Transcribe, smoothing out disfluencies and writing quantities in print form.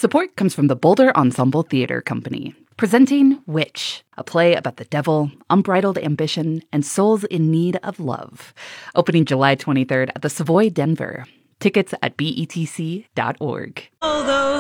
Support comes from the Boulder Ensemble Theater Company, presenting Witch, a play about the devil, unbridled ambition, and souls in need of love. Opening July 23rd at the Savoy Denver. Tickets at betc.org. Although